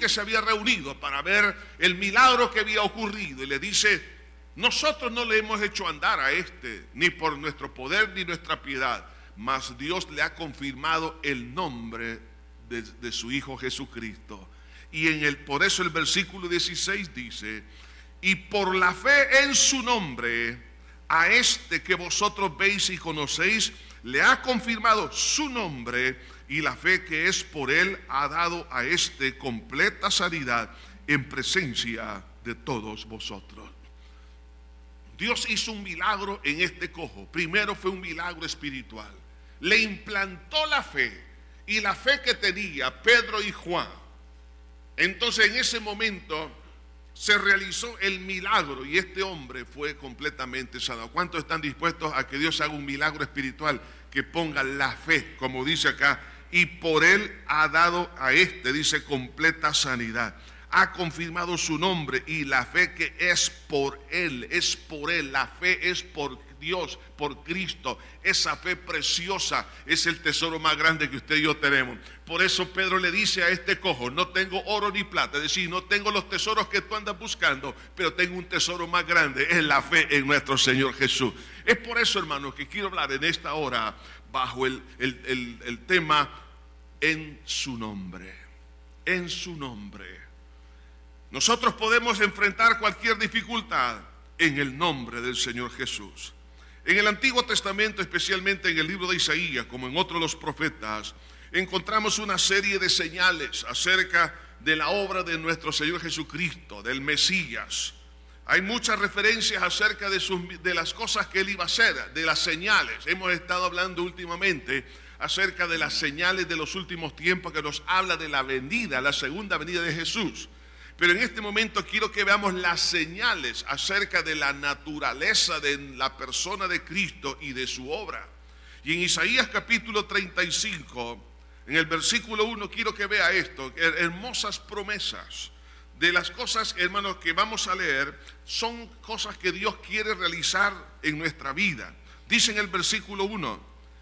que se había reunido para ver el milagro que había ocurrido, y le dice: nosotros no le hemos hecho andar a este, ni por nuestro poder ni nuestra piedad, mas Dios le ha confirmado el nombre de su Hijo Jesucristo. Y por eso el versículo 16 dice: y por la fe en su nombre, a este que vosotros veis y conocéis, le ha confirmado su nombre, y la fe que es por él ha dado a este completa sanidad en presencia de todos vosotros. Dios hizo un milagro en este cojo. Primero fue un milagro espiritual. Le implantó la fe, y la fe que tenía Pedro y Juan. Entonces en ese momento se realizó el milagro y este hombre fue completamente sanado. ¿Cuántos están dispuestos a que Dios haga un milagro espiritual? Que ponga la fe, como dice acá, y por él ha dado a este, dice, completa sanidad. Ha confirmado su nombre, y la fe que es por él, la fe es por Dios, por Cristo. Esa fe preciosa es el tesoro más grande que usted y yo tenemos. Por eso Pedro le dice a este cojo: no tengo oro ni plata, es decir, no tengo los tesoros que tú andas buscando, pero tengo un tesoro más grande, es la fe en nuestro Señor Jesús. Es por eso, hermanos, que quiero hablar en esta hora bajo el tema en su nombre. En su nombre. Nosotros podemos enfrentar cualquier dificultad en el nombre del Señor Jesús. En el Antiguo Testamento, especialmente en el libro de Isaías, como en otros de los profetas, encontramos una serie de señales acerca de la obra de nuestro Señor Jesucristo, del Mesías. Hay muchas referencias acerca de las cosas que Él iba a hacer, de las señales. Hemos estado hablando últimamente acerca de las señales de los últimos tiempos, que nos habla de la venida, la segunda venida de Jesús. Pero en este momento quiero que veamos las señales acerca de la naturaleza de la persona de Cristo y de su obra. Y en Isaías capítulo 35, en el versículo 1, quiero que vea esto, hermosas promesas. De las cosas, hermanos, que vamos a leer, son cosas que Dios quiere realizar en nuestra vida. Dice en el versículo 1: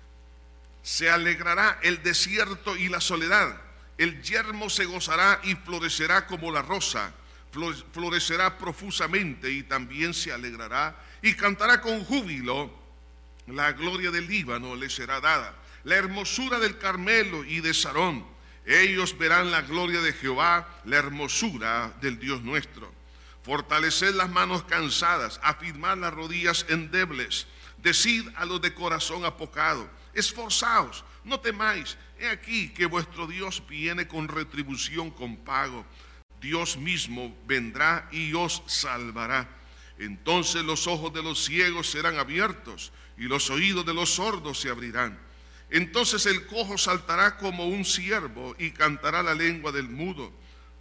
se alegrará el desierto y la soledad. El yermo se gozará y florecerá como la rosa, florecerá profusamente y también se alegrará y cantará con júbilo. La gloria del Líbano le será dada, la hermosura del Carmelo y de Sarón. Ellos verán la gloria de Jehová, la hermosura del Dios nuestro. Fortaleced las manos cansadas, afirmad las rodillas endebles. Decid a los de corazón apocado: esforzaos, no temáis. He aquí que vuestro Dios viene con retribución, con pago. Dios mismo vendrá y os salvará. Entonces los ojos de los ciegos serán abiertos y los oídos de los sordos se abrirán. Entonces el cojo saltará como un ciervo y cantará la lengua del mudo,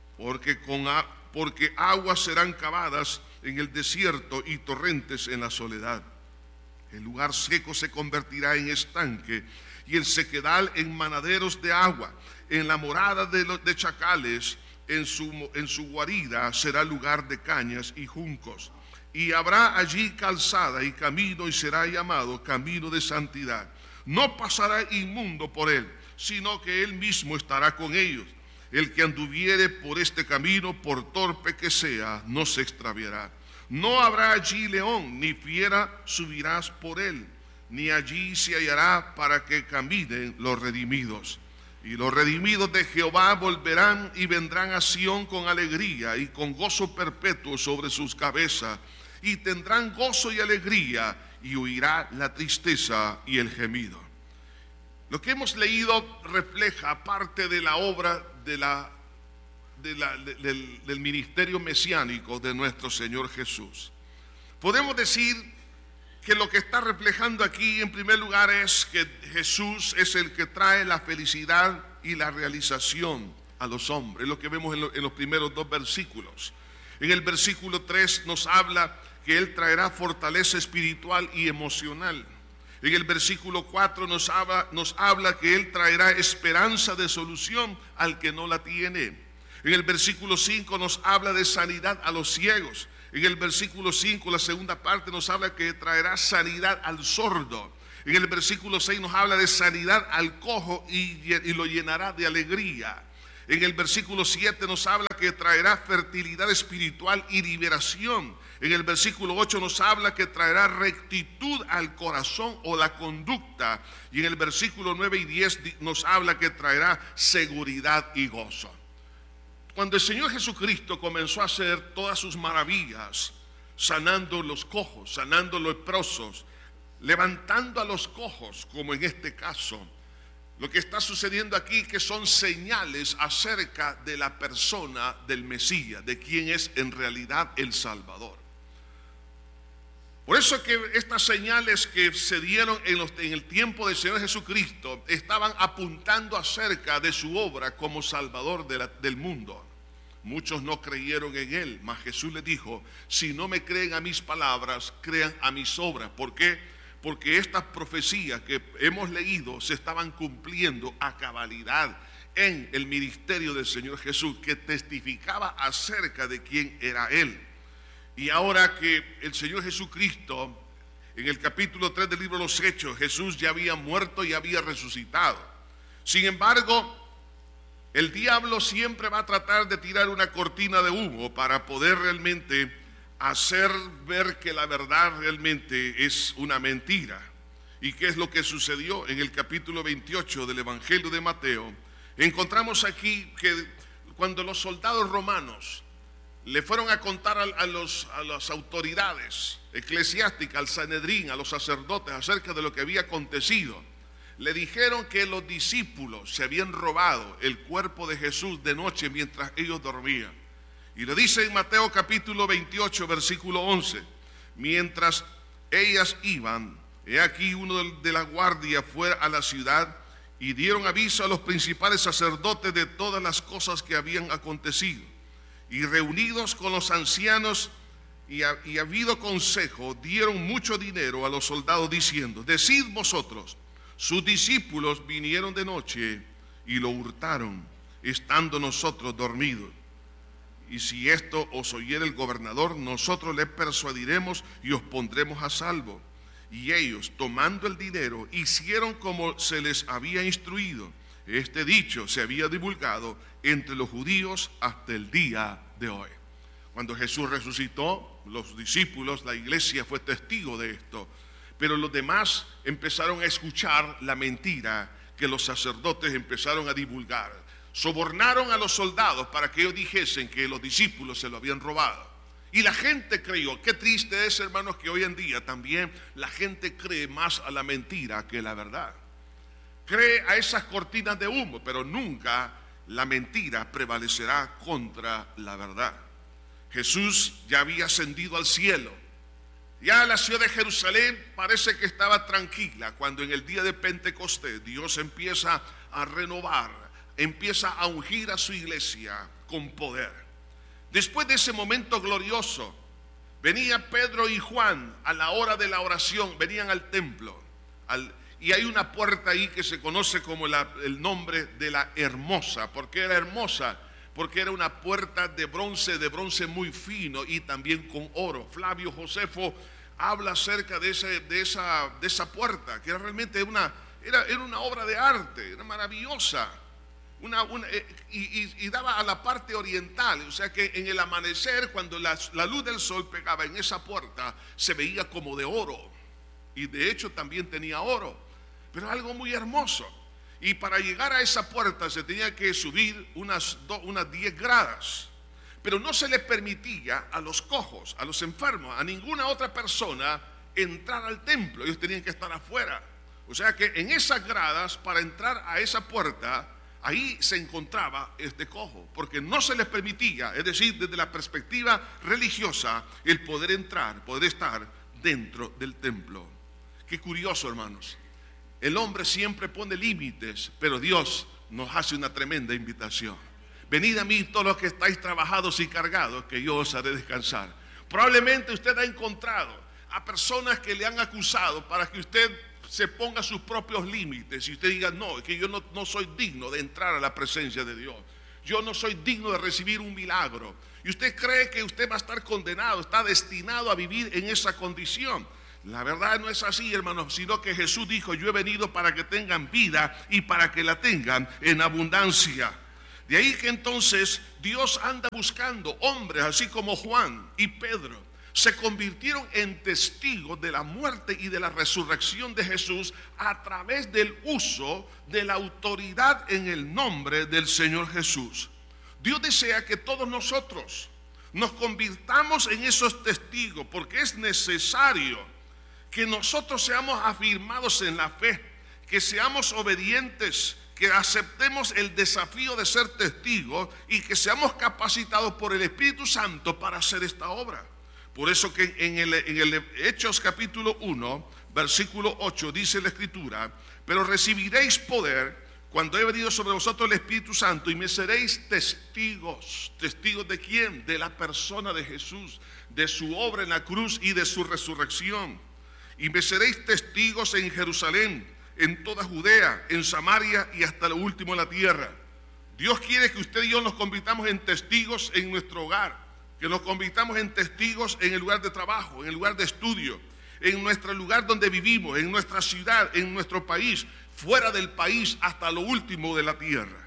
porque aguas serán cavadas en el desierto y torrentes en la soledad. El lugar seco se convertirá en estanque y el sequedal en manaderos de agua. En la morada de chacales, en su guarida será lugar de cañas y juncos. Y habrá allí calzada y camino, y será llamado camino de santidad. No pasará inmundo por él, sino que él mismo estará con ellos. El que anduviere por este camino, por torpe que sea, no se extraviará. No habrá allí león, ni fiera subirás por él, ni allí se hallará para que caminen los redimidos. Y los redimidos de Jehová volverán y vendrán a Sión con alegría y con gozo perpetuo sobre sus cabezas. Y tendrán gozo y alegría, y huirá la tristeza y el gemido. Lo que hemos leído refleja parte de la obra del ministerio mesiánico de nuestro Señor Jesús. Podemos decir que lo que está reflejando aquí en primer lugar es que Jesús es el que trae la felicidad y la realización a los hombres. Es lo que vemos en los primeros dos versículos. En el versículo 3 nos habla que Él traerá fortaleza espiritual y emocional. En el versículo 4 nos habla que Él traerá esperanza de solución al que no la tiene. En el versículo 5 nos habla de sanidad a los ciegos. En el versículo 5, la segunda parte, nos habla que traerá sanidad al sordo. En el versículo 6 nos habla de sanidad al cojo y lo llenará de alegría. En el versículo 7 nos habla que traerá fertilidad espiritual y liberación. En el versículo 8 nos habla que traerá rectitud al corazón o la conducta. Y en el versículo 9 y 10 nos habla que traerá seguridad y gozo. Cuando el Señor Jesucristo comenzó a hacer todas sus maravillas, sanando los cojos, sanando los leprosos, levantando a los cojos, como en este caso, lo que está sucediendo aquí que son señales acerca de la persona del Mesías, de quién es en realidad el Salvador. Por eso que estas señales que se dieron en el tiempo del Señor Jesucristo estaban apuntando acerca de su obra como Salvador del mundo. Muchos no creyeron en Él, mas Jesús les dijo: si no me creen a mis palabras, crean a mis obras. ¿Por qué? Porque estas profecías que hemos leído se estaban cumpliendo a cabalidad en el ministerio del Señor Jesús, que testificaba acerca de quién era Él. Y ahora que el Señor Jesucristo, en el capítulo 3 del libro de los Hechos, Jesús ya había muerto y había resucitado. Sin embargo, el diablo siempre va a tratar de tirar una cortina de humo para poder realmente hacer ver que la verdad realmente es una mentira. ¿Y qué es lo que sucedió? En el capítulo 28 del Evangelio de Mateo, encontramos aquí que cuando los soldados romanos le fueron a contar a las autoridades eclesiásticas, al Sanedrín, a los sacerdotes, acerca de lo que había acontecido, le dijeron que los discípulos se habían robado el cuerpo de Jesús de noche mientras ellos dormían. Y lo dice en Mateo capítulo 28, versículo 11: mientras ellas iban, he aquí uno de la guardia fue a la ciudad y dieron aviso a los principales sacerdotes de todas las cosas que habían acontecido. Y reunidos con los ancianos y habido consejo, dieron mucho dinero a los soldados diciendo: decid vosotros, sus discípulos vinieron de noche y lo hurtaron, estando nosotros dormidos. Y si esto os oyere el gobernador, nosotros le persuadiremos y os pondremos a salvo. Y ellos, tomando el dinero, hicieron como se les había instruido. Este dicho se había divulgado entre los judíos hasta el día de hoy. Cuando Jesús resucitó, los discípulos, la iglesia fue testigo de esto. Pero los demás empezaron a escuchar la mentira que los sacerdotes empezaron a divulgar. Sobornaron a los soldados para que ellos dijesen que los discípulos se lo habían robado. Y la gente creyó. Qué triste es, hermanos, que hoy en día también la gente cree más a la mentira que a la verdad. Cree a esas cortinas de humo, pero nunca la mentira prevalecerá contra la verdad. Jesús ya había ascendido al cielo. Ya la ciudad de Jerusalén parece que estaba tranquila cuando en el día de Pentecostés Dios empieza a renovar, empieza a ungir a su iglesia con poder. Después de ese momento glorioso, venía Pedro y Juan a la hora de la oración, venían al templo. Y hay una puerta ahí que se conoce como el nombre de la Hermosa. ¿Por qué era hermosa? Porque era una puerta de bronce muy fino y también con oro. Flavio Josefo habla acerca de esa puerta, que realmente era una obra de arte, era maravillosa. Y daba a la parte oriental, o sea que en el amanecer, cuando la luz del sol pegaba en esa puerta, se veía como de oro. Y de hecho también tenía oro, pero algo muy hermoso. Y para llegar a esa puerta se tenía que subir unas 10 gradas. Pero no se le permitía a los cojos, a los enfermos, a ninguna otra persona entrar al templo. Ellos tenían que estar afuera. O sea que en esas gradas, para entrar a esa puerta, ahí se encontraba este cojo, porque no se les permitía, es decir, desde la perspectiva religiosa, el poder entrar, poder estar dentro del templo. Qué curioso, hermanos. El hombre siempre pone límites, pero Dios nos hace una tremenda invitación. Venid a mí todos los que estáis trabajados y cargados, que yo os haré descansar. Probablemente usted ha encontrado a personas que le han acusado para que usted se ponga sus propios límites y usted diga: no, es que yo no soy digno de entrar a la presencia de Dios. Yo no soy digno de recibir un milagro. Y usted cree que usted va a estar condenado, está destinado a vivir en esa condición. La verdad no es así, hermanos, sino que Jesús dijo: yo he venido para que tengan vida y para que la tengan en abundancia. De ahí que entonces Dios anda buscando hombres así como Juan y Pedro. Se convirtieron en testigos de la muerte y de la resurrección de Jesús a través del uso de la autoridad en el nombre del Señor Jesús. Dios desea que todos nosotros nos convirtamos en esos testigos, porque es necesario que nosotros seamos afirmados en la fe, que seamos obedientes, que aceptemos el desafío de ser testigos y que seamos capacitados por el Espíritu Santo para hacer esta obra. Por eso que en el Hechos capítulo 1, versículo 8, dice la Escritura: pero recibiréis poder cuando haya venido sobre vosotros el Espíritu Santo, y me seréis testigos. ¿Testigos de quién? De la persona de Jesús, de su obra en la cruz y de su resurrección. Y me seréis testigos en Jerusalén, en toda Judea, en Samaria y hasta lo último de la tierra. Dios quiere que usted y yo nos convirtamos en testigos en nuestro hogar, que nos convirtamos en testigos en el lugar de trabajo, en el lugar de estudio, en nuestro lugar donde vivimos, en nuestra ciudad, en nuestro país, fuera del país, hasta lo último de la tierra.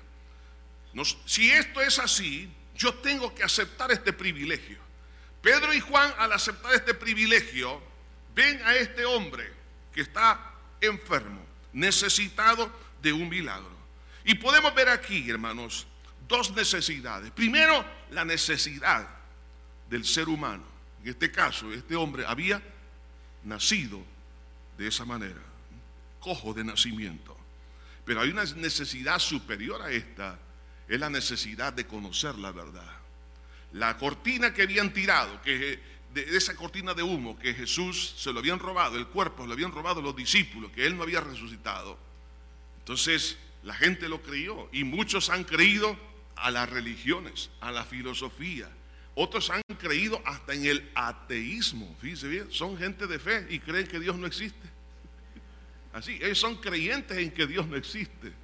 Si esto es así, yo tengo que aceptar este privilegio. Pedro y Juan, al aceptar este privilegio, ven a este hombre que está enfermo, necesitado de un milagro. Y podemos ver aquí, hermanos, dos necesidades. Primero, la necesidad del ser humano. En este caso, este hombre había nacido de esa manera, cojo de nacimiento. Pero hay una necesidad superior a esta, es la necesidad de conocer la verdad. La cortina que habían tirado, de esa cortina de humo que Jesús se lo habían robado, el cuerpo se lo habían robado los discípulos, que él no había resucitado. Entonces la gente lo creyó, y muchos han creído a las religiones, a la filosofía. Otros han creído hasta en el ateísmo. Fíjense bien, son gente de fe y creen que Dios no existe. Así, ellos son creyentes en que Dios no existe.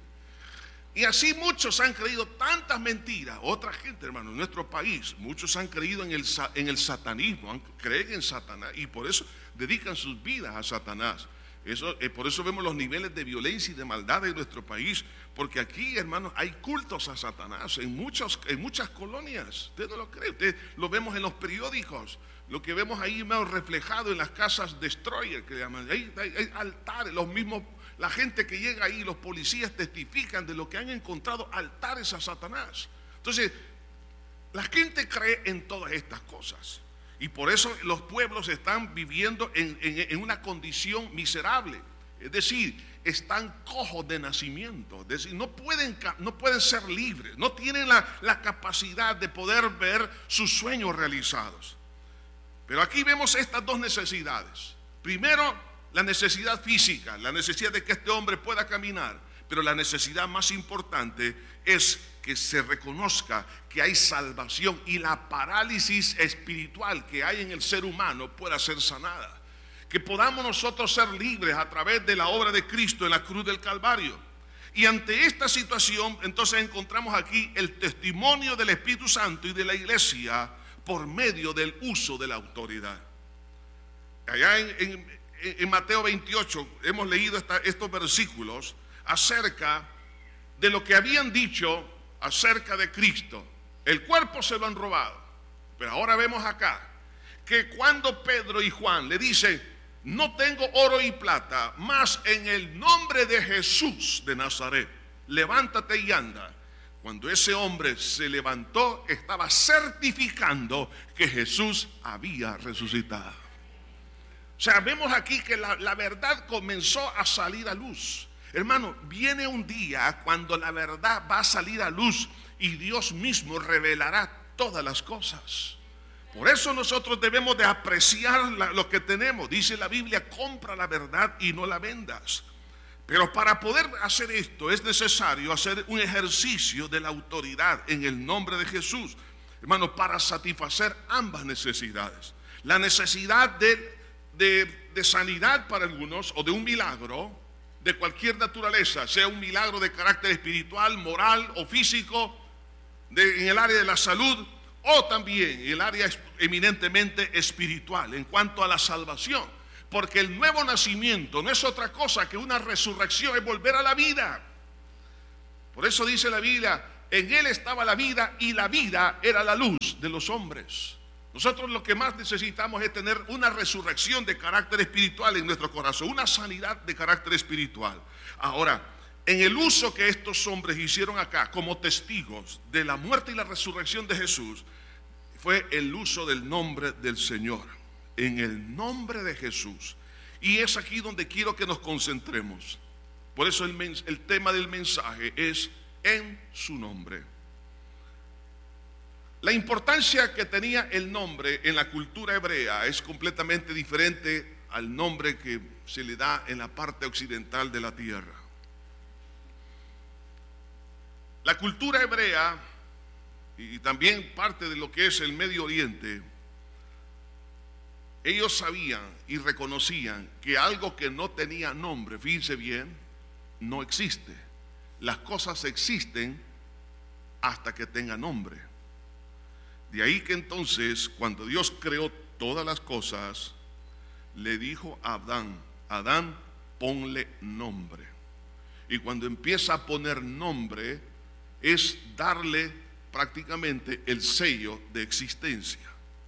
Y así muchos han creído tantas mentiras. Otra gente, hermano, en nuestro país, muchos han creído en el satanismo, creen en Satanás, y por eso dedican sus vidas a Satanás. Por eso vemos los niveles de violencia y de maldad en nuestro país, porque aquí, hermanos, hay cultos a Satanás en muchas colonias. Usted no lo cree, usted lo vemos en los periódicos, lo que vemos ahí más reflejado en las casas destroyer, que le llaman. Hay altares, los mismos, la gente que llega ahí, los policías testifican de lo que han encontrado, altares a Satanás. Entonces, la gente cree en todas estas cosas. Y por eso los pueblos están viviendo en una condición miserable. Es decir, están cojos de nacimiento. Es decir, no pueden ser libres. No tienen la capacidad de poder ver sus sueños realizados. Pero aquí vemos estas dos necesidades. Primero, la necesidad física, la necesidad de que este hombre pueda caminar. Pero la necesidad más importante es que se reconozca que hay salvación y la parálisis espiritual que hay en el ser humano pueda ser sanada. Que podamos nosotros ser libres a través de la obra de Cristo en la cruz del Calvario. Y ante esta situación, entonces encontramos aquí el testimonio del Espíritu Santo y de la iglesia por medio del uso de la autoridad. Allá en Mateo 28 hemos leído estos versículos acerca de lo que habían dicho acerca de Cristo. El cuerpo se lo han robado, pero ahora vemos acá que cuando Pedro y Juan le dicen: no tengo oro y plata, mas en el nombre de Jesús de Nazaret, levántate y anda. Cuando ese hombre se levantó, estaba certificando que Jesús había resucitado. O sea, vemos aquí que la verdad comenzó a salir a luz. Hermano, viene un día cuando la verdad va a salir a luz y Dios mismo revelará todas las cosas. Por eso nosotros debemos de apreciar lo que tenemos. Dice la Biblia: compra la verdad y no la vendas. Pero para poder hacer esto es necesario hacer un ejercicio de la autoridad en el nombre de Jesús, hermano, para satisfacer ambas necesidades. La necesidad de sanidad para algunos, o de un milagro de cualquier naturaleza, sea un milagro de carácter espiritual, moral o físico, en el área de la salud, o también en el área eminentemente espiritual, en cuanto a la salvación. Porque el nuevo nacimiento no es otra cosa que una resurrección, es volver a la vida. Por eso dice la Biblia En Él estaba la vida y la vida era la luz de los hombres. Nosotros lo que más necesitamos es tener una resurrección de carácter espiritual en nuestro corazón, una sanidad de carácter espiritual. Ahora, en el uso que estos hombres hicieron acá como testigos de la muerte y la resurrección de Jesús, fue el uso del nombre del Señor, en el nombre de Jesús. Y es aquí donde quiero que nos concentremos. Por eso el tema del mensaje es en su nombre. La importancia que tenía el nombre en la cultura hebrea es completamente diferente al nombre que se le da en la parte occidental de la tierra. La cultura hebrea y también parte de lo que es el Medio Oriente, ellos sabían y reconocían que algo que no tenía nombre, fíjense bien, no existe. Las cosas existen hasta que tengan nombre. De ahí que entonces, cuando Dios creó todas las cosas, le dijo a Adán, ponle nombre. Y cuando empieza a poner nombre, es darle prácticamente el sello de existencia.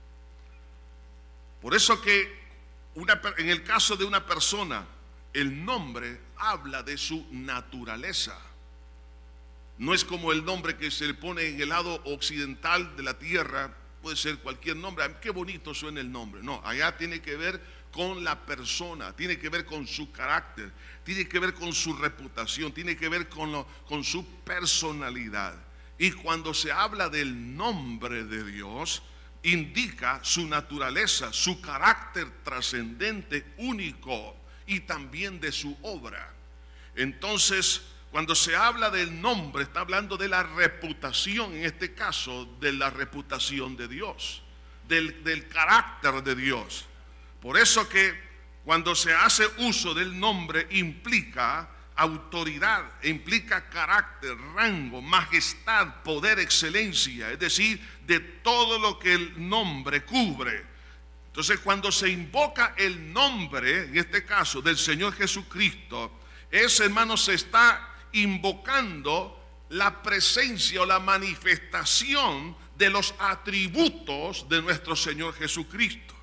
Por eso que en el caso de una persona, el nombre habla de su naturaleza. No es como el nombre que se le pone en el lado occidental de la tierra, puede ser cualquier nombre. Qué bonito suena el nombre. No, allá tiene que ver con la persona, tiene que ver con su carácter, tiene que ver con su reputación, tiene que ver con su personalidad. Y cuando se habla del nombre de Dios, indica su naturaleza, su carácter trascendente, único, y también de su obra. Entonces, cuando se habla del nombre, está hablando de la reputación, en este caso, de la reputación de Dios, del carácter de Dios. Por eso que cuando se hace uso del nombre implica autoridad, implica carácter, rango, majestad, poder, excelencia, es decir, de todo lo que el nombre cubre. Entonces, cuando se invoca el nombre, en este caso, del Señor Jesucristo, hermano, se está invocando la presencia o la manifestación de los atributos de nuestro Señor Jesucristo.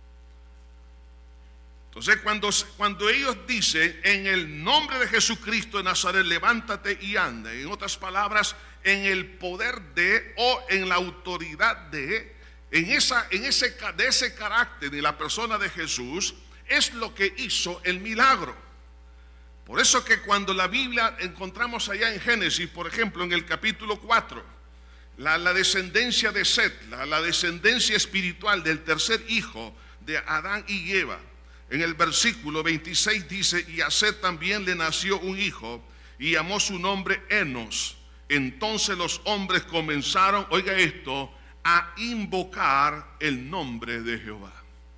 Entonces, cuando ellos dicen en el nombre de Jesucristo de Nazaret, levántate y anda, en otras palabras, en el poder de o en la autoridad de, de ese carácter de la persona de Jesús, es lo que hizo el milagro. Por eso que cuando la Biblia encontramos allá en Génesis, por ejemplo, en el capítulo 4, la descendencia de Set, la descendencia espiritual del tercer hijo de Adán y Eva, en el versículo 26 dice, y a Set también le nació un hijo, y llamó su nombre Enos. Entonces los hombres comenzaron, oiga esto, a invocar el nombre de Jehová.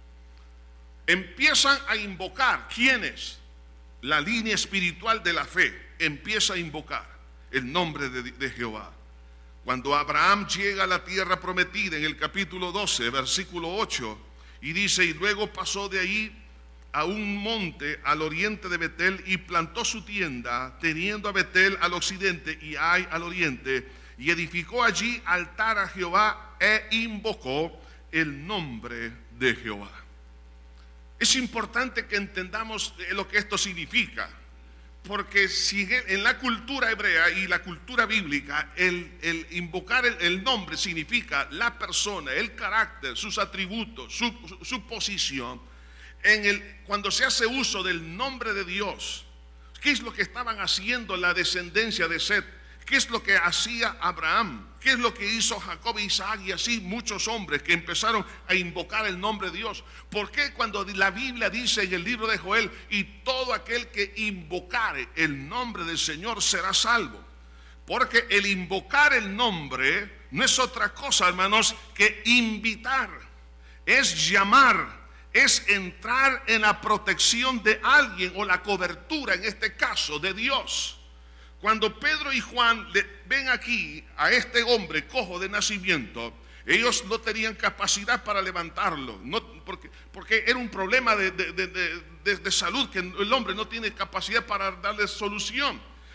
Empiezan a invocar, ¿quiénes? La línea espiritual de la fe empieza a invocar el nombre de Jehová. Cuando Abraham llega a la tierra prometida, en el capítulo 12, versículo 8, y dice, y luego pasó de ahí a un monte al oriente de Betel y plantó su tienda, teniendo a Betel al occidente y Ai al oriente, y edificó allí altar a Jehová e invocó el nombre de Jehová. Es importante que entendamos lo que esto significa, porque si en la cultura hebrea y la cultura bíblica el invocar el nombre significa la persona, el carácter, sus atributos, su posición. Cuando se hace uso del nombre de Dios, ¿qué es lo que estaban haciendo la descendencia de Set? ¿Qué es lo que hacía Abraham? ¿Qué es lo que hizo Jacob, Isaac y así muchos hombres que empezaron a invocar el nombre de Dios? ¿Por qué cuando la Biblia dice en el libro de Joel, y todo aquel que invocare el nombre del Señor será salvo? Porque el invocar el nombre no es otra cosa, hermanos, que invitar, es llamar, es entrar en la protección de alguien o la cobertura, en este caso, de Dios. Cuando Pedro y Juan ven aquí a este hombre cojo de nacimiento, ellos no tenían capacidad para levantarlo, porque era un problema de salud que el hombre no tiene capacidad para darle solución.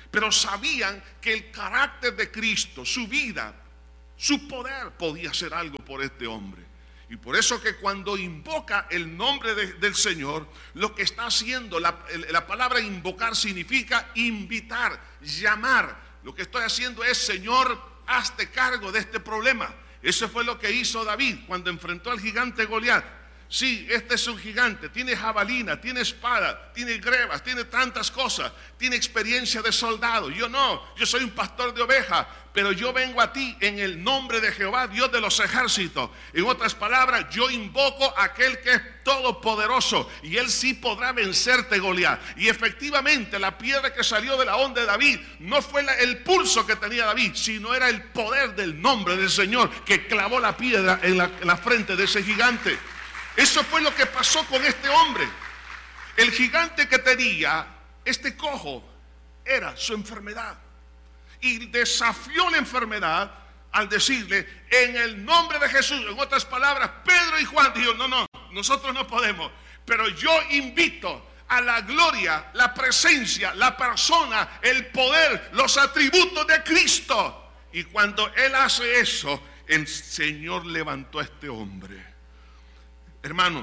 pero sabían que el carácter de Cristo, su vida, su poder podía hacer algo por este hombre. Y por eso que cuando invoca el nombre del Señor, lo que está haciendo, la palabra invocar significa invitar, llamar. Lo que estoy haciendo es: Señor, hazte cargo de este problema. Eso fue lo que hizo David cuando enfrentó al gigante Goliat. Sí, este es un gigante, tiene jabalina, tiene espada, tiene grebas, tiene tantas cosas, tiene experiencia de soldado. Yo no, yo soy un pastor de ovejas, pero yo vengo a ti en el nombre de Jehová, Dios de los ejércitos. En otras palabras, yo invoco a aquel que es todopoderoso, y él sí podrá vencerte, Goliat. Y efectivamente, la piedra que salió de la onda de David no fue el pulso que tenía David, sino era el poder del nombre del Señor que clavó la piedra en la frente de ese gigante. Eso fue lo que pasó con este hombre. El gigante que tenía, este cojo, era su enfermedad. Y desafió la enfermedad al decirle: en el nombre de Jesús. En otras palabras, Pedro y Juan dijeron: no, nosotros no podemos, pero yo invito a la gloria, la presencia, la persona, el poder, los atributos de Cristo. Y cuando él hace eso, el Señor levantó a este hombre. Hermano,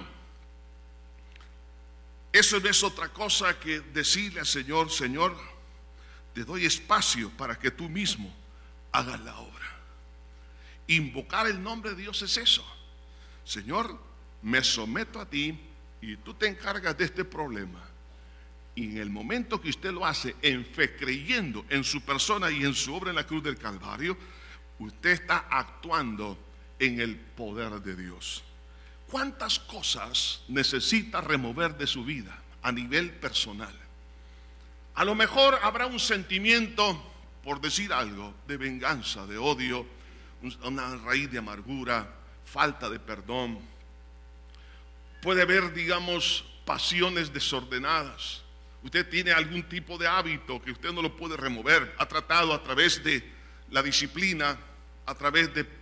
eso no es otra cosa que decirle al Señor: Señor, te doy espacio para que tú mismo hagas la obra. Invocar el nombre de Dios es eso. Señor, me someto a ti y tú te encargas de este problema. Y en el momento que usted lo hace en fe, creyendo en su persona y en su obra en la cruz del Calvario, usted está actuando en el poder de Dios. ¿Cuántas cosas necesita remover de su vida a nivel personal? A lo mejor habrá un sentimiento, por decir algo, de venganza, de odio, una raíz de amargura, falta de perdón. Puede haber, digamos, pasiones desordenadas. Usted tiene algún tipo de hábito que usted no lo puede remover. Ha tratado a través de la disciplina, a través de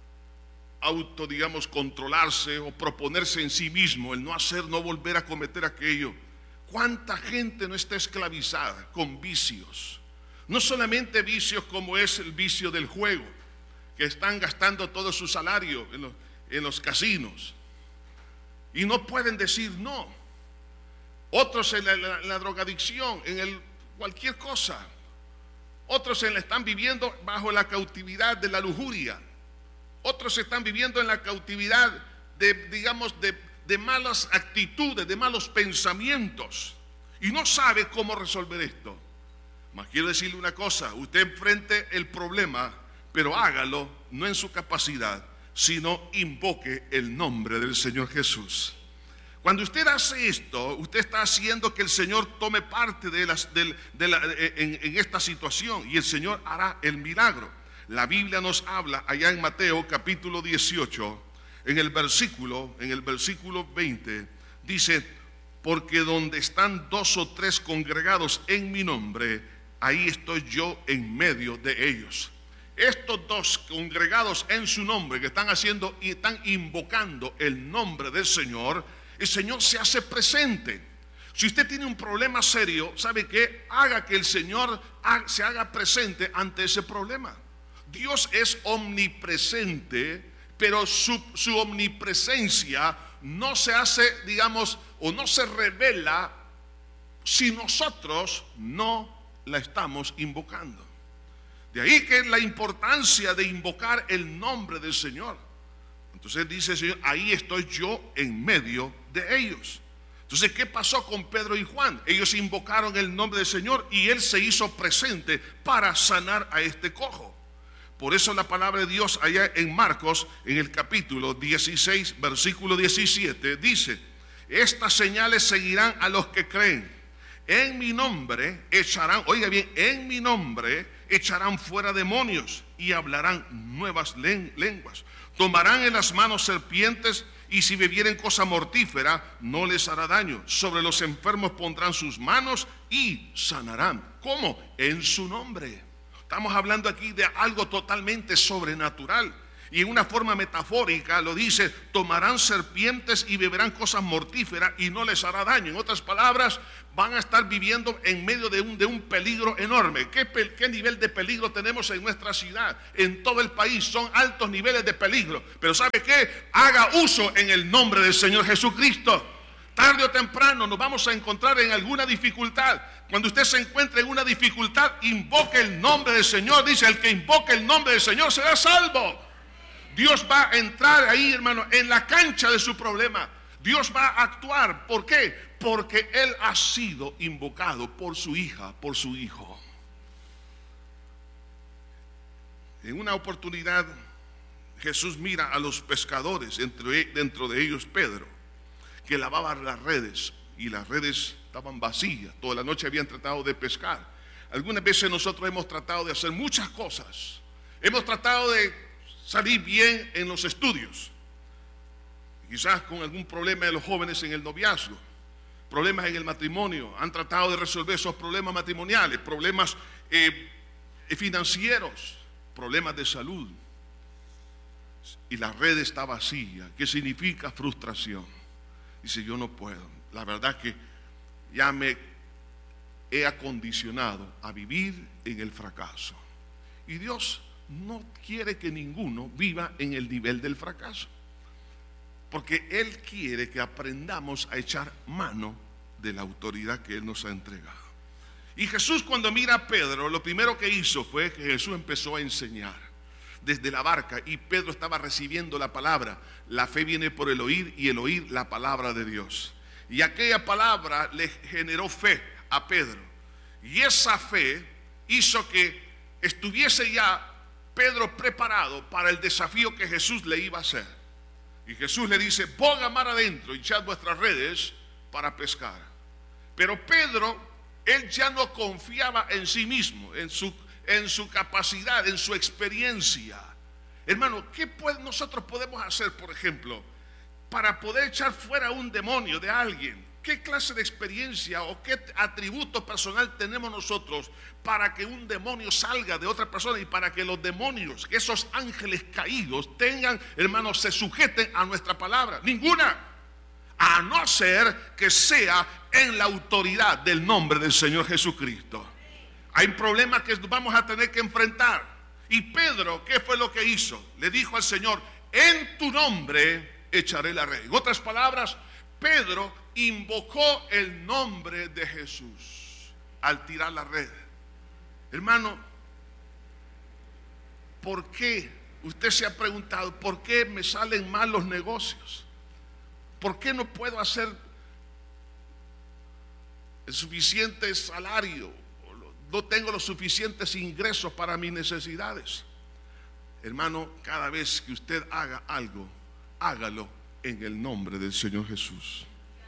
controlarse o proponerse en sí mismo el no hacer, no volver a cometer aquello. ¿Cuánta gente no está esclavizada con vicios? No solamente vicios como es el vicio del juego, que están gastando todo su salario en los casinos y no pueden decir no. Otros en la drogadicción, cualquier cosa. Otros están viviendo bajo la cautividad de la lujuria. Otros están viviendo en la cautividad de malas actitudes, de malos pensamientos, y no sabe cómo resolver esto. Mas quiero decirle una cosa: usted enfrente el problema, pero hágalo no en su capacidad, sino invoque el nombre del Señor Jesús. Cuando usted hace esto, usted está haciendo que el Señor tome parte en esta situación, y el Señor hará el milagro. La Biblia nos habla allá en Mateo capítulo 18, en el versículo 20, dice: porque donde están 2 o 3 congregados en mi nombre, ahí estoy yo en medio de ellos. Estos 2 congregados en su nombre, que están haciendo y están invocando el nombre del Señor, el Señor se hace presente. Si usted tiene un problema serio, ¿sabe qué? Haga que el Señor se haga presente ante ese problema. Dios es omnipresente, pero su omnipresencia no se hace, o no se revela si nosotros no la estamos invocando. De ahí que la importancia de invocar el nombre del Señor. Entonces dice el Señor: ahí estoy yo en medio de ellos. Entonces, ¿qué pasó con Pedro y Juan? Ellos invocaron el nombre del Señor y Él se hizo presente para sanar a este cojo. Por eso la palabra de Dios allá en Marcos, en el capítulo 16, versículo 17, dice: estas señales seguirán a los que creen. En mi nombre echarán, oiga bien, en mi nombre echarán fuera demonios y hablarán nuevas lenguas. Tomarán en las manos serpientes, y si bebieren cosa mortífera no les hará daño. Sobre los enfermos pondrán sus manos y sanarán. ¿Cómo? En su nombre. Estamos hablando aquí de algo totalmente sobrenatural. Y en una forma metafórica lo dice: tomarán serpientes y beberán cosas mortíferas y no les hará daño. En otras palabras, van a estar viviendo en medio de un peligro enorme. ¿Qué nivel de peligro tenemos en nuestra ciudad? En todo el país son altos niveles de peligro. Pero ¿sabe qué? Haga uso en el nombre del Señor Jesucristo. Tarde o temprano nos vamos a encontrar en alguna dificultad. Cuando usted se encuentre en una dificultad, invoque el nombre del Señor. Dice: el que invoque el nombre del Señor será salvo. Dios va a entrar ahí, hermano, en la cancha de su problema. Dios va a actuar. ¿Por qué? Porque Él ha sido invocado por su hija, por su hijo. En una oportunidad, Jesús mira a los pescadores, dentro de ellos Pedro, que lavaban las redes, y las redes estaban vacías. Toda la noche habían tratado de pescar. Algunas veces nosotros hemos tratado de hacer muchas cosas. Hemos tratado de salir bien en los estudios, quizás con algún problema de los jóvenes en el noviazgo, problemas en el matrimonio. Han tratado de resolver esos problemas matrimoniales, problemas financieros, problemas de salud, y la red está vacía. ¿Qué significa? Frustración. Dice: yo no puedo. La verdad que ya me he acondicionado a vivir en el fracaso. Y Dios no quiere que ninguno viva en el nivel del fracaso, porque Él quiere que aprendamos a echar mano de la autoridad que Él nos ha entregado. Y Jesús, cuando mira a Pedro, lo primero que hizo fue que Jesús empezó a enseñar desde la barca, y Pedro estaba recibiendo la palabra. La fe viene por el oír, y el oír la palabra de Dios. Y aquella palabra le generó fe a Pedro, y esa fe hizo que estuviese ya Pedro preparado para el desafío que Jesús le iba a hacer. Y Jesús le dice: pongan mar adentro y echad vuestras redes para pescar. Pero Pedro, él ya no confiaba en sí mismo, en su capacidad, en su experiencia. Hermano, ¿qué nosotros podemos hacer, por ejemplo, para poder echar fuera un demonio de alguien? ¿Qué clase de experiencia o qué atributo personal tenemos nosotros para que un demonio salga de otra persona, y para que los demonios, que esos ángeles caídos, tengan, hermanos, se sujeten a nuestra palabra? Ninguna, a no ser que sea en la autoridad del nombre del Señor Jesucristo. Hay problemas que vamos a tener que enfrentar. Y Pedro, ¿qué fue lo que hizo? Le dijo al Señor: en tu nombre echaré la red. En otras palabras, Pedro invocó el nombre de Jesús al tirar la red. Hermano, ¿por qué? Usted se ha preguntado: ¿por qué me salen mal los negocios? ¿Por qué no puedo hacer el suficiente salario? No tengo los suficientes ingresos para mis necesidades. Hermano, cada vez que usted haga algo, hágalo en el nombre del Señor Jesús.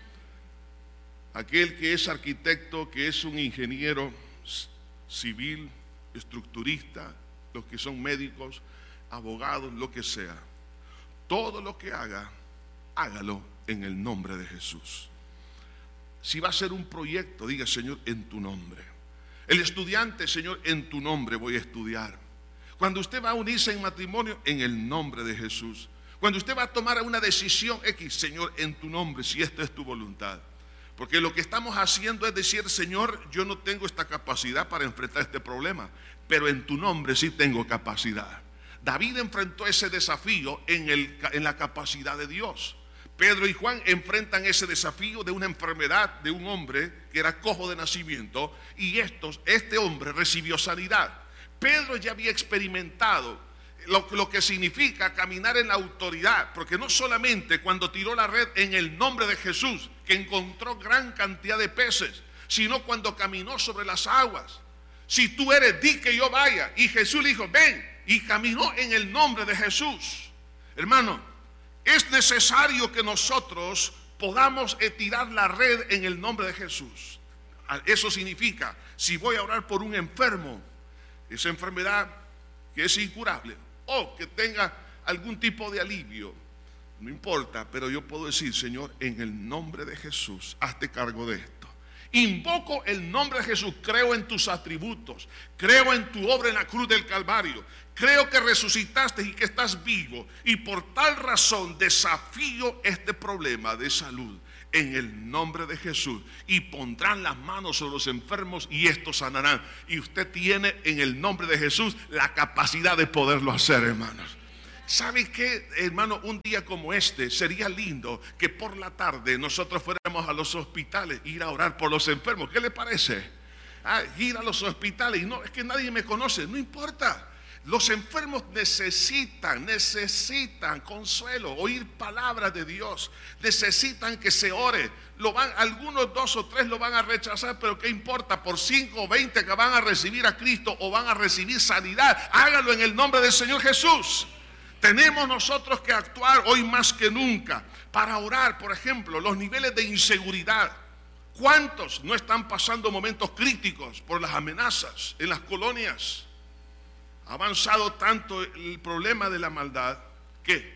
Aquel que es arquitecto, que es un ingeniero civil, estructurista, los que son médicos, abogados, lo que sea, todo lo que haga, hágalo en el nombre de Jesús. Si va a ser un proyecto, diga: Señor, en tu nombre. El estudiante: Señor, en tu nombre voy a estudiar. Cuando usted va a unirse en matrimonio, en el nombre de Jesús. Cuando usted va a tomar una decisión X, Señor, en tu nombre, si esta es tu voluntad. Porque lo que estamos haciendo es decir: Señor, yo no tengo esta capacidad para enfrentar este problema, pero en tu nombre sí tengo capacidad. David enfrentó ese desafío en la capacidad de Dios. Pedro y Juan enfrentan ese desafío de una enfermedad de un hombre que era cojo de nacimiento, y este hombre recibió sanidad. Pedro ya había experimentado lo que significa caminar en la autoridad, porque no solamente cuando tiró la red en el nombre de Jesús, que encontró gran cantidad de peces, sino cuando caminó sobre las aguas. Si tú eres, di que yo vaya. Y Jesús le dijo: ven, y caminó en el nombre de Jesús. Hermano, es necesario que nosotros podamos tirar la red en el nombre de Jesús. Eso significa, si voy a orar por un enfermo, esa enfermedad que es incurable, o que tenga algún tipo de alivio, no importa, pero yo puedo decir: Señor, en el nombre de Jesús, hazte cargo de esto. Invoco el nombre de Jesús, creo en tus atributos, creo en tu obra en la cruz del Calvario, creo que resucitaste y que estás vivo, y por tal razón desafío este problema de salud en el nombre de Jesús, y pondrán las manos sobre los enfermos y estos sanarán. Y usted tiene en el nombre de Jesús la capacidad de poderlo hacer, hermanos. ¿Sabe qué, hermano? Un día como este sería lindo que por la tarde nosotros fuéramos a los hospitales, ir a orar por los enfermos. ¿Qué le parece? Ir a los hospitales y no, es que nadie me conoce, no importa. Los enfermos necesitan consuelo, oír palabras de Dios, necesitan que se ore. Algunos 2 o 3 lo van a rechazar, pero ¿qué importa? Por 5 o 20 que van a recibir a Cristo o van a recibir sanidad, hágalo en el nombre del Señor Jesús. Tenemos nosotros que actuar hoy más que nunca para orar. Por ejemplo, los niveles de inseguridad. ¿Cuántos no están pasando momentos críticos por las amenazas en las colonias? Ha avanzado tanto el problema de la maldad que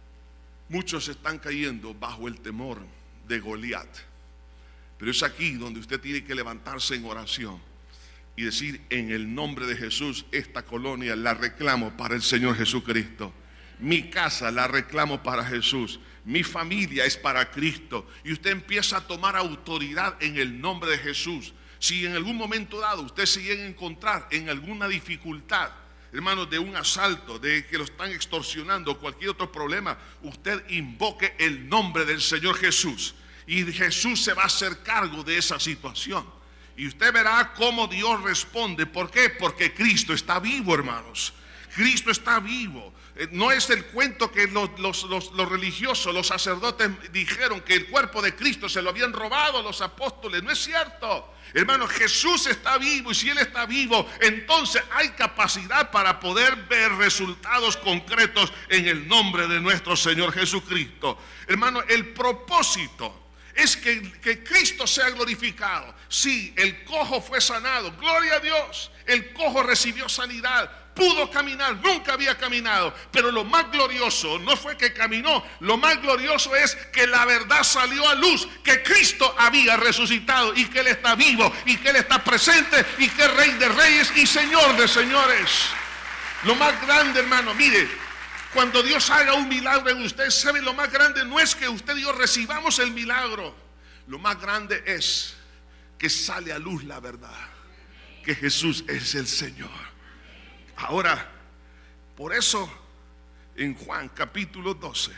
muchos están cayendo bajo el temor de Goliat. Pero es aquí donde usted tiene que levantarse en oración y decir: en el nombre de Jesús, esta colonia la reclamo para el Señor Jesucristo. Mi casa la reclamo para Jesús. Mi familia es para Cristo. Y usted empieza a tomar autoridad en el nombre de Jesús. Si en algún momento dado usted se llega a encontrar en alguna dificultad, hermanos, de un asalto, de que lo están extorsionando, cualquier otro problema, usted invoque el nombre del Señor Jesús. Y Jesús se va a hacer cargo de esa situación. Y usted verá cómo Dios responde. ¿Por qué? Porque Cristo está vivo, hermanos. Cristo está vivo. No es el cuento que los religiosos, los sacerdotes dijeron que el cuerpo de Cristo se lo habían robado a los apóstoles. No es cierto. Hermano, Jesús está vivo, y si Él está vivo, entonces hay capacidad para poder ver resultados concretos en el nombre de nuestro Señor Jesucristo. Hermano, el propósito es que Cristo sea glorificado. Sí, el cojo fue sanado, gloria a Dios. El cojo recibió sanidad, pudo caminar, nunca había caminado. Pero lo más glorioso no fue que caminó, lo más glorioso es que la verdad salió a luz, que Cristo había resucitado y que Él está vivo y que Él está presente y que es Rey de Reyes y Señor de Señores. Lo más grande, hermano, mire, cuando Dios haga un milagro en usted, ¿sabe? Lo más grande no es que usted y yo recibamos el milagro. Lo más grande es que sale a luz la verdad, que Jesús es el Señor. Ahora, por eso en Juan capítulo 12,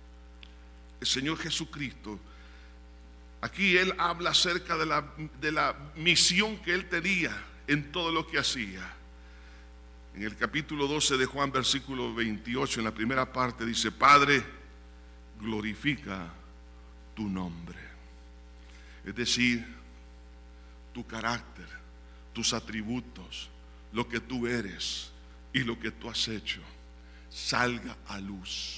el Señor Jesucristo, aquí Él habla acerca de la misión que Él tenía en todo lo que hacía. En el capítulo 12 de Juan, versículo 28, en la primera parte dice: Padre, glorifica tu nombre. Es decir, tu carácter, tus atributos, lo que tú eres y lo que tú has hecho, salga a luz.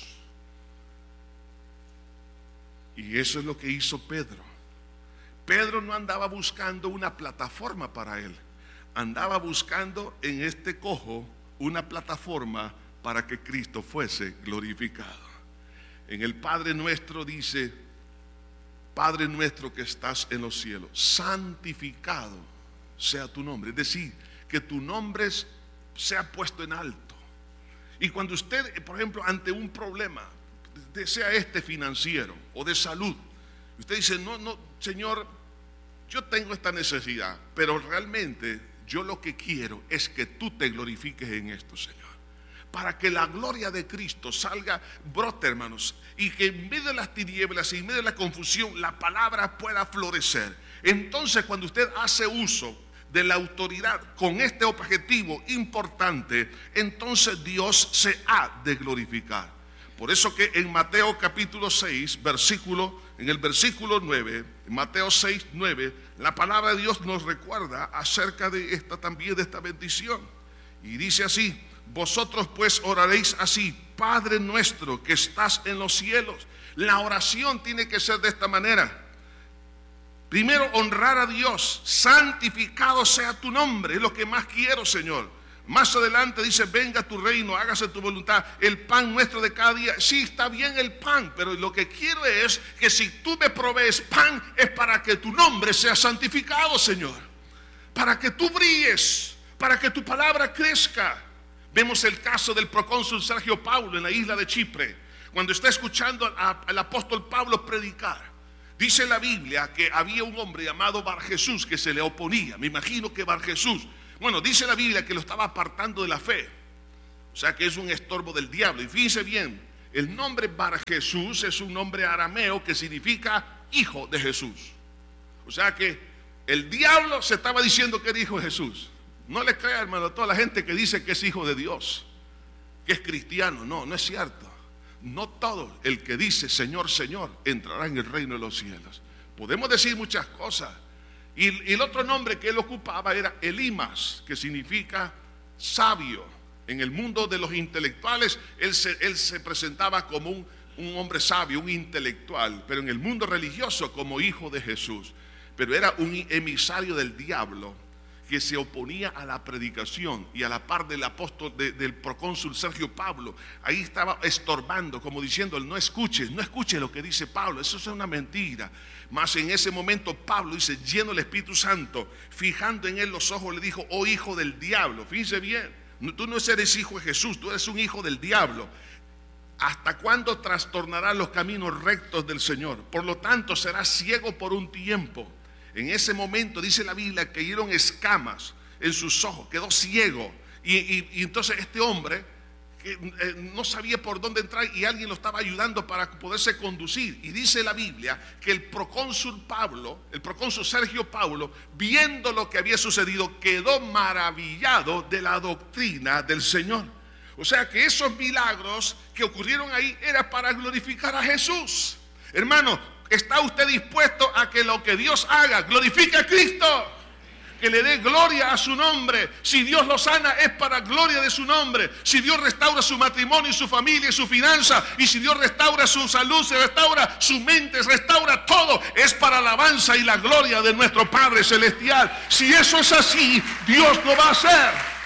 Y eso es lo que hizo Pedro. Pedro no andaba buscando una plataforma para él, andaba buscando en este cojo una plataforma para que Cristo fuese glorificado. En el Padre Nuestro dice: Padre nuestro que estás en los cielos, santificado sea tu nombre. Es decir, que tu nombre sea puesto en alto. Y cuando usted, por ejemplo, ante un problema, sea este financiero o de salud, usted dice: no, Señor, yo tengo esta necesidad, pero realmente yo lo que quiero es que tú te glorifiques en esto, Señor, para que la gloria de Cristo salga, brote, hermanos, y que en medio de las tinieblas y en medio de la confusión la palabra pueda florecer. Entonces, cuando usted hace uso de la autoridad con este objetivo importante, entonces Dios se ha de glorificar. Por eso que en Mateo capítulo 6, en el versículo 9, en Mateo 6, 9, la palabra de Dios nos recuerda acerca de esta bendición. Y dice así: vosotros pues oraréis así: Padre nuestro que estás en los cielos. La oración tiene que ser de esta manera. Primero, honrar a Dios. Santificado sea tu nombre. Es lo que más quiero, Señor. Más adelante dice, venga tu reino, hágase tu voluntad, el pan nuestro de cada día. Sí, está bien el pan, pero lo que quiero es que si tú me provees pan, es para que tu nombre sea santificado, Señor. Para que tú brilles, para que tu palabra crezca. Vemos el caso del procónsul Sergio Paulo en la isla de Chipre, cuando está escuchando al apóstol Pablo predicar. Dice la Biblia que había un hombre llamado Bar Jesús que se le oponía. Me imagino que Bar Jesús, bueno, dice la Biblia que lo estaba apartando de la fe. O sea que es un estorbo del diablo. Y fíjense bien, el nombre Bar Jesús es un nombre arameo que significa hijo de Jesús. O sea que el diablo se estaba diciendo que era hijo de Jesús. No le crea, hermano, a toda la gente que dice que es hijo de Dios, que es cristiano. No, no es cierto. No todo el que dice Señor, Señor entrará en el reino de los cielos. Podemos decir muchas cosas. Y el otro nombre que él ocupaba era Elimas, que significa sabio. En el mundo de los intelectuales él se presentaba como un hombre sabio, un intelectual, pero en el mundo religioso como hijo de Jesús. Pero era un emisario del diablo que se oponía a la predicación, y a la par del apóstol, del procónsul Sergio Paulo. Ahí estaba estorbando, como diciendo, no escuche lo que dice Pablo, eso es una mentira. Mas en ese momento Pablo dice, lleno del Espíritu Santo, fijando en él los ojos, le dijo, oh hijo del diablo. Fíjense bien, tú no eres hijo de Jesús, tú eres un hijo del diablo. ¿Hasta cuándo trastornarás los caminos rectos del Señor? Por lo tanto serás ciego por un tiempo. En ese momento dice la Biblia que cayeron escamas en sus ojos, quedó ciego. Y entonces este hombre que no sabía por dónde entrar, y alguien lo estaba ayudando para poderse conducir. Y dice la Biblia que el procónsul Sergio Paulo, viendo lo que había sucedido, quedó maravillado de la doctrina del Señor. O sea que esos milagros que ocurrieron ahí era para glorificar a Jesús. Hermano, ¿está usted dispuesto a que lo que Dios haga glorifique a Cristo? Que le dé gloria a su nombre. Si Dios lo sana es para gloria de su nombre. Si Dios restaura su matrimonio y su familia y su finanza, y si Dios restaura su salud, se restaura su mente, se restaura todo, es para alabanza y la gloria de nuestro Padre Celestial. Si eso es así, Dios lo va a hacer.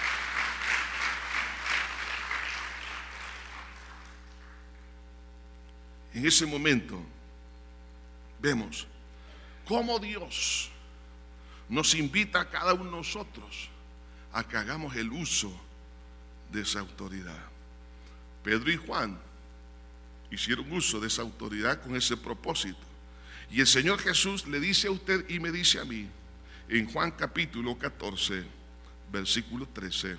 En ese momento vemos cómo Dios nos invita a cada uno de nosotros a que hagamos el uso de esa autoridad. Pedro y Juan hicieron uso de esa autoridad con ese propósito. Y el Señor Jesús le dice a usted y me dice a mí, en Juan capítulo 14, versículo 13,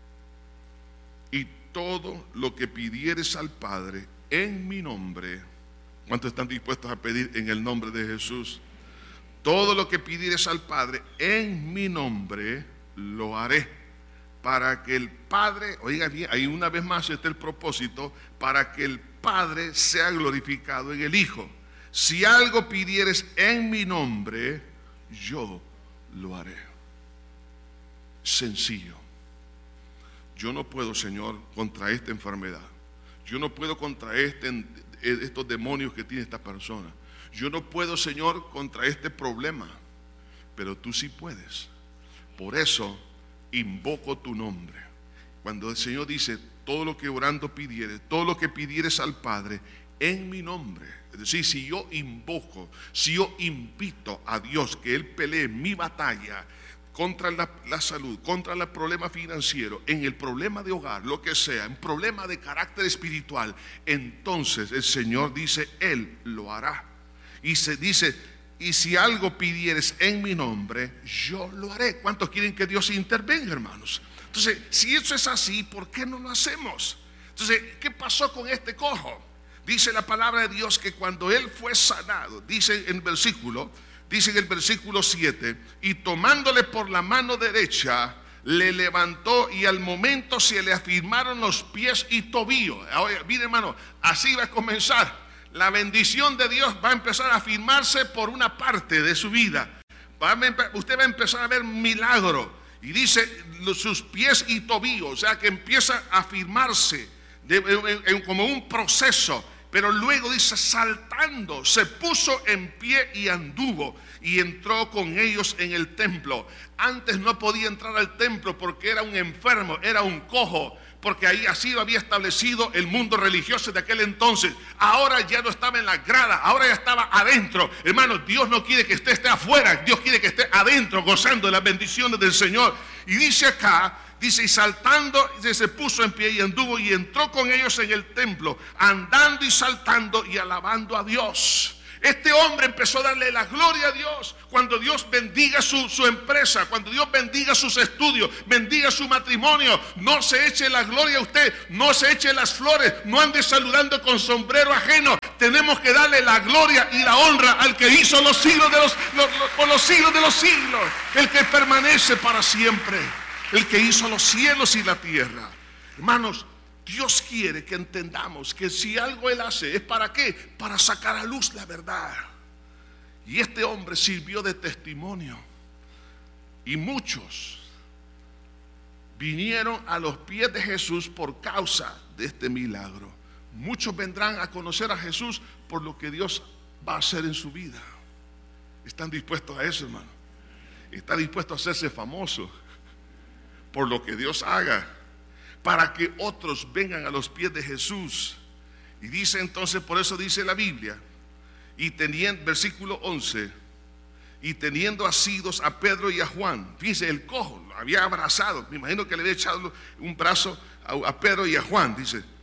y todo lo que pidieres al Padre en mi nombre. ¿Cuántos están dispuestos a pedir en el nombre de Jesús? Todo lo que pidieres al Padre en mi nombre, lo haré, para que el Padre, oiga bien, ahí una vez más está el propósito, para que el Padre sea glorificado en el Hijo. Si algo pidieres en mi nombre, yo lo haré. Sencillo. Yo no puedo, Señor, contra esta enfermedad. Yo no puedo contra estos demonios que tiene esta persona. Yo no puedo, Señor, contra este problema, pero tú sí puedes. Por eso invoco tu nombre. Cuando el Señor dice, todo lo que orando pidieres, todo lo que pidieres al Padre en mi nombre, es decir, si yo invoco, si yo invito a Dios que Él pelee mi batalla contra la salud, contra el problema financiero, en el problema de hogar, lo que sea, en problema de carácter espiritual, entonces el Señor dice, Él lo hará. Y se dice, y si algo pidieres en mi nombre, yo lo haré. ¿Cuántos quieren que Dios intervenga, hermanos? Entonces, si eso es así, ¿por qué no lo hacemos? Entonces, ¿qué pasó con este cojo? Dice la palabra de Dios que cuando él fue sanado, dice en el versículo 7, y tomándole por la mano derecha, le levantó, y al momento se le afirmaron los pies y tobillos. Ahora, mire, hermano, así va a comenzar. La bendición de Dios va a empezar a afirmarse por una parte de su vida. Usted va a empezar a ver milagro. Y dice sus pies y tobillos, o sea que empieza a afirmarse como un proceso. Pero luego dice, saltando, se puso en pie y anduvo y entró con ellos en el templo. Antes no podía entrar al templo porque era un enfermo, era un cojo, porque ahí así lo había establecido el mundo religioso de aquel entonces. Ahora ya no estaba en la grada, ahora ya estaba adentro. Hermanos, Dios no quiere que usted esté afuera, Dios quiere que esté adentro gozando de las bendiciones del Señor. Y dice acá, dice, y saltando se puso en pie y anduvo y entró con ellos en el templo, andando y saltando y alabando a Dios. Este hombre empezó a darle la gloria a Dios. Cuando Dios bendiga su empresa, cuando Dios bendiga sus estudios, bendiga su matrimonio, no se eche la gloria a usted, no se eche las flores, no ande saludando con sombrero ajeno. Tenemos que darle la gloria y la honra al que hizo los siglos por los siglos de los siglos, el que permanece para siempre, el que hizo los cielos y la tierra. Hermanos, Dios quiere que entendamos que si algo Él hace, ¿es para qué? Para sacar a luz la verdad. Y este hombre sirvió de testimonio. Y muchos vinieron a los pies de Jesús por causa de este milagro. Muchos vendrán a conocer a Jesús por lo que Dios va a hacer en su vida. ¿Están dispuestos a eso, hermano? ¿Está dispuesto a hacerse famoso por lo que Dios haga? Para que otros vengan a los pies de Jesús. Y dice entonces, por eso dice la Biblia, y teniendo, versículo 11, y teniendo asidos a Pedro y a Juan. Fíjense, el cojo lo había abrazado, me imagino que le había echado un brazo a Pedro y a Juan.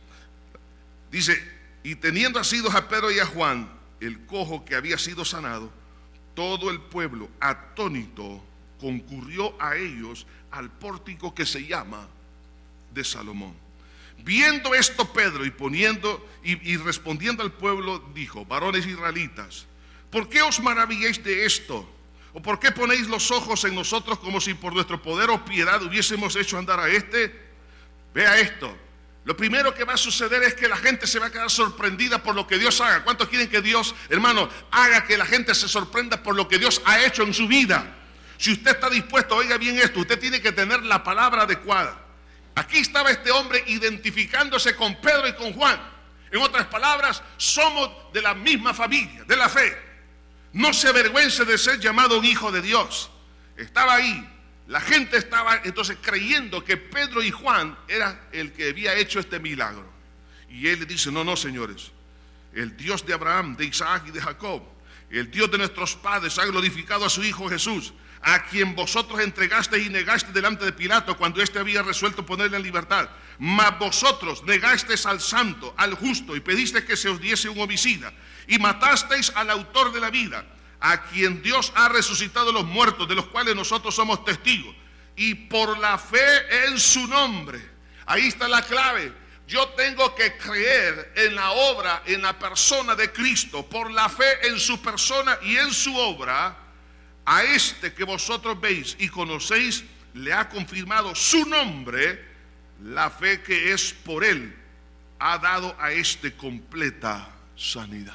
Dice, y teniendo asidos a Pedro y a Juan, el cojo que había sido sanado, todo el pueblo atónito concurrió a ellos al pórtico que se llama de Salomón. Viendo esto Pedro y respondiendo al pueblo dijo, varones israelitas, ¿por qué os maravilláis de esto? ¿O por qué ponéis los ojos en nosotros como si por nuestro poder o piedad hubiésemos hecho andar a este? Vea esto. Lo primero que va a suceder es que la gente se va a quedar sorprendida por lo que Dios haga. ¿Cuántos quieren que Dios, hermano, haga que la gente se sorprenda por lo que Dios ha hecho en su vida? Si usted está dispuesto, oiga bien esto, usted tiene que tener la palabra adecuada. Aquí estaba este hombre identificándose con Pedro y con Juan. En otras palabras, somos de la misma familia, de la fe. No se avergüence de ser llamado un hijo de Dios. Estaba ahí. La gente estaba entonces creyendo que Pedro y Juan eran el que había hecho este milagro. Y él le dice, no, señores. El Dios de Abraham, de Isaac y de Jacob, el Dios de nuestros padres ha glorificado a su Hijo Jesús, a quien vosotros entregasteis y negasteis delante de Pilato cuando éste había resuelto ponerle en libertad. Mas vosotros negasteis al santo, al justo, y pedisteis que se os diese un homicida, y matasteis al autor de la vida, a quien Dios ha resucitado los muertos, de los cuales nosotros somos testigos, y por la fe en su nombre. Ahí está la clave. Yo tengo que creer en la obra, en la persona de Cristo, por la fe en su persona y en su obra. A este que vosotros veis y conocéis, le ha confirmado su nombre. La fe que es por él ha dado a este completa sanidad.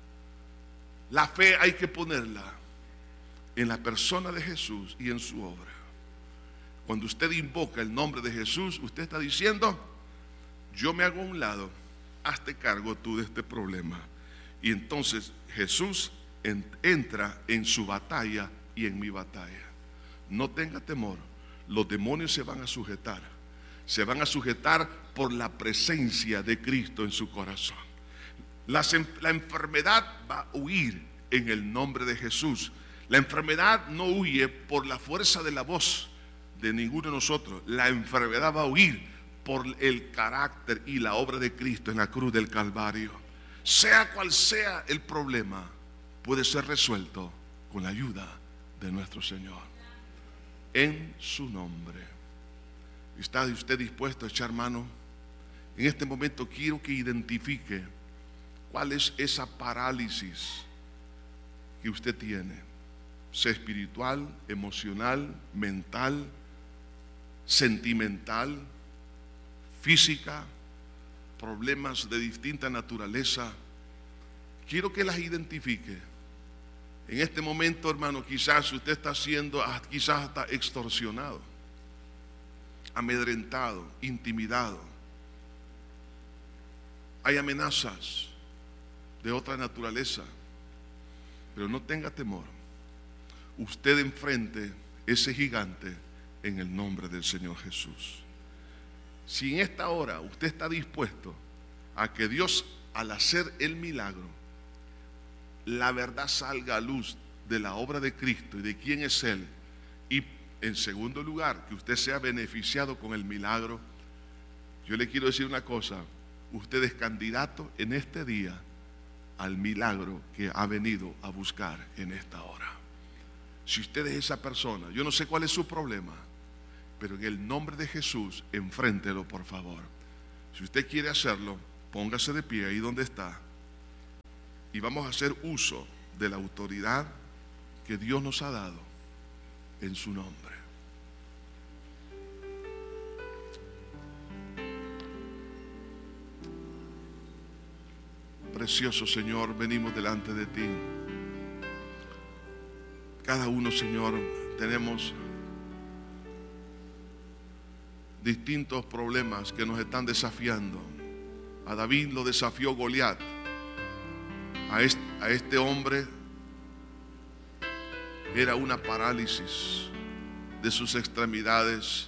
La fe hay que ponerla en la persona de Jesús y en su obra. Cuando usted invoca el nombre de Jesús, usted está diciendo, yo me hago a un lado, hazte cargo tú de este problema. Y entonces Jesús entra en su batalla y en mi batalla. No tenga temor, los demonios se van a sujetar. Se van a sujetar por la presencia de Cristo en su corazón. La enfermedad va a huir en el nombre de Jesús. La enfermedad no huye por la fuerza de la voz de ninguno de nosotros. La enfermedad va a huir por el carácter y la obra de Cristo en la cruz del Calvario. Sea cual sea el problema, puede ser resuelto con la ayuda de nuestro Señor. En su nombre. ¿Está usted dispuesto a echar mano? En este momento quiero que identifique cuál es esa parálisis que usted tiene, sea espiritual, emocional, mental, sentimental, física, problemas de distinta naturaleza. Quiero que las identifique. En este momento, hermano, quizás usted está siendo, quizás está extorsionado, amedrentado, intimidado. Hay amenazas, de otra naturaleza. Pero no tenga temor. Usted enfrente ese gigante en el nombre del Señor Jesús. Si en esta hora usted está dispuesto a que Dios, al hacer el milagro, la verdad salga a luz de la obra de Cristo y de quién es Él, y en segundo lugar, que usted sea beneficiado con el milagro, yo le quiero decir una cosa: usted es candidato en este día al milagro que ha venido a buscar en esta hora. Si usted es esa persona, yo no sé cuál es su problema, pero en el nombre de Jesús, enfréntelo, por favor. Si usted quiere hacerlo, póngase de pie ahí donde está, y vamos a hacer uso de la autoridad que Dios nos ha dado en su nombre. Precioso Señor, venimos delante de ti. Cada uno, Señor, tenemos distintos problemas que nos están desafiando. A David lo desafió Goliat. A este hombre era una parálisis de sus extremidades.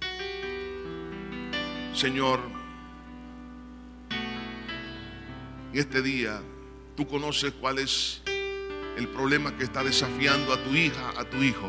Señor, en este día tú conoces cuál es el problema que está desafiando a tu hija, a tu hijo.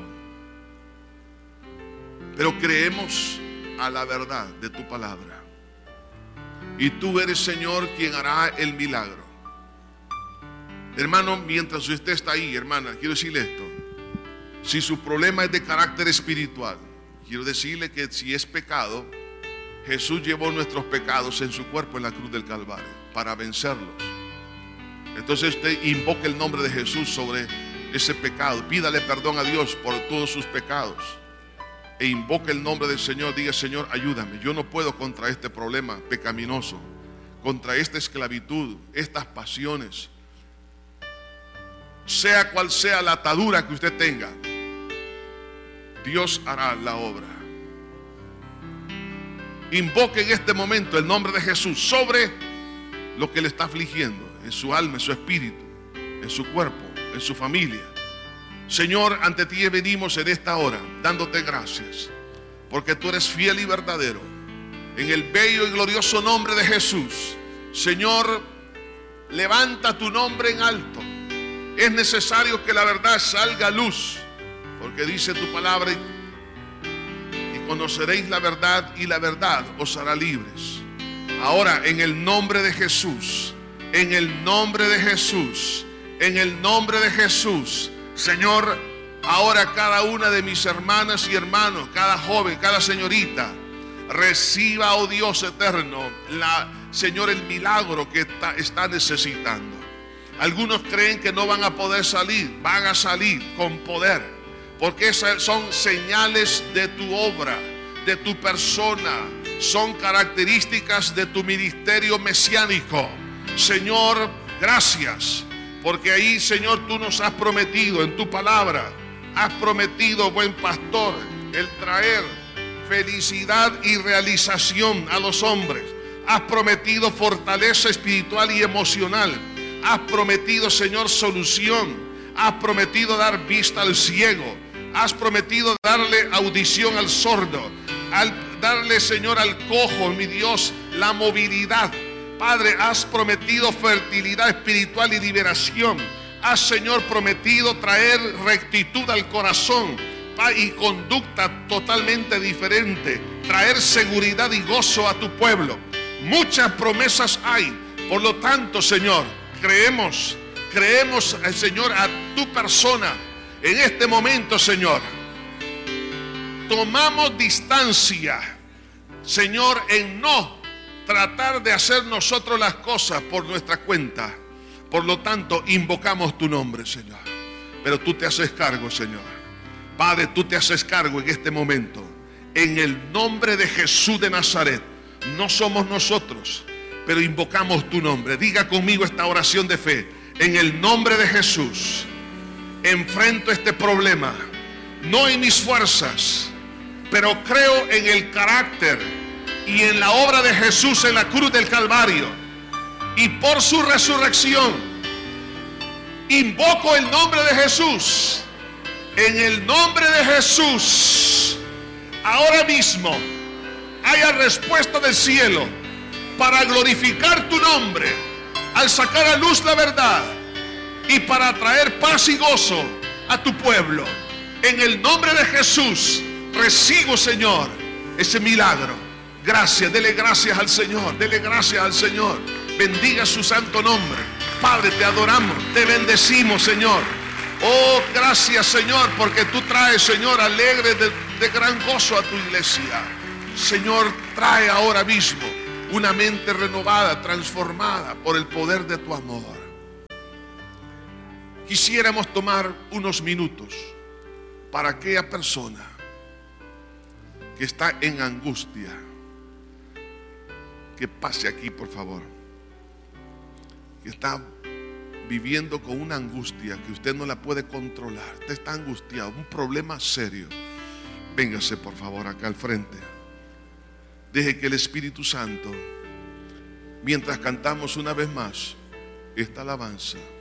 Pero creemos a la verdad de tu palabra. Y tú eres, Señor, quien hará el milagro. Hermano, mientras usted está ahí, hermana, quiero decirle esto. Si su problema es de carácter espiritual, quiero decirle que si es pecado, Jesús llevó nuestros pecados en su cuerpo en la cruz del Calvario para vencerlos. Entonces usted invoca el nombre de Jesús sobre ese pecado. Pídale perdón a Dios por todos sus pecados. E invoca el nombre del Señor. Diga: Señor, ayúdame. Yo no puedo contra este problema pecaminoso, contra esta esclavitud, estas pasiones. Sea cual sea la atadura que usted tenga, Dios hará la obra. Invoque en este momento el nombre de Jesús sobre lo que le está afligiendo, en su alma, en su espíritu, en su cuerpo, en su familia. Señor, ante ti venimos en esta hora dándote gracias, porque tú eres fiel y verdadero. En el bello y glorioso nombre de Jesús, Señor, levanta tu nombre en alto. Es necesario que la verdad salga a luz, porque dice tu palabra: y conoceréis la verdad, y la verdad os hará libres. Ahora, en el nombre de Jesús, en el nombre de Jesús, en el nombre de Jesús, Señor, ahora cada una de mis hermanas y hermanos, cada joven, cada señorita, reciba, oh Dios eterno, Señor, el milagro que está necesitando. Algunos creen que no van a poder salir, van a salir con poder, porque esas son señales de tu obra, de tu persona, son características de tu ministerio mesiánico. Señor, gracias, porque ahí, Señor, tú nos has prometido en tu palabra, has prometido, buen pastor, el traer felicidad y realización a los hombres. Has prometido fortaleza espiritual y emocional. Has prometido, Señor, solución. Has prometido dar vista al ciego. Has prometido darle audición al sordo. Darle, Señor, al cojo, mi Dios, la movilidad. Padre, has prometido fertilidad espiritual y liberación. Has, Señor, prometido traer rectitud al corazón y conducta totalmente diferente. Traer seguridad y gozo a tu pueblo. Muchas promesas hay. Por lo tanto, Señor, creemos, Señor, a tu persona. En este momento, Señor, tomamos distancia, Señor, en no tratar de hacer nosotros las cosas por nuestra cuenta. Por lo tanto, invocamos tu nombre, Señor. Pero tú te haces cargo, Señor. Padre, tú te haces cargo en este momento. En el nombre de Jesús de Nazaret. No somos nosotros, pero invocamos tu nombre. Diga conmigo esta oración de fe. En el nombre de Jesús, enfrento este problema. No en mis fuerzas, pero creo en el carácter y en la obra de Jesús en la cruz del Calvario. Y por su resurrección Invoco el nombre de Jesús. En el nombre de Jesús, ahora mismo haya respuesta del cielo para glorificar tu nombre al sacar a luz la verdad y para traer paz y gozo a tu pueblo. En el nombre de Jesús recibo, Señor, ese milagro. Gracias, dele gracias al Señor, dele gracias al Señor. Bendiga su santo nombre. Padre, te adoramos, te bendecimos, Señor. Oh, gracias, Señor, porque tú traes, Señor, alegre de gran gozo a tu iglesia. Señor, trae ahora mismo una mente renovada, transformada por el poder de tu amor. Quisiéramos tomar unos minutos para aquella persona que está en angustia. Que pase aquí, por favor. Que está viviendo con una angustia que usted no la puede controlar. Usted está angustiado, un problema serio. Véngase, por favor, acá al frente. Deje que el Espíritu Santo, mientras cantamos una vez más esta alabanza,